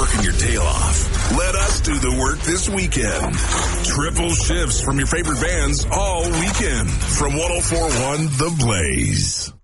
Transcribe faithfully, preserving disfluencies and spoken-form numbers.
working your tail off. Let us do the work this weekend. Triple shifts from your favorite bands all weekend. From one oh four point one The Blaze.